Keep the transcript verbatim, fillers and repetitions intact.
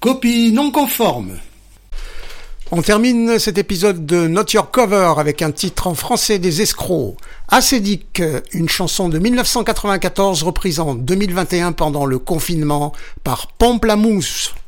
Copie non conforme. On termine cet épisode de Not Your Cover avec un titre en français des Escrocs. Acédique, une chanson de mille neuf cent quatre-vingt-quatorze reprise en deux mille vingt et un pendant le confinement par Pamplamousse.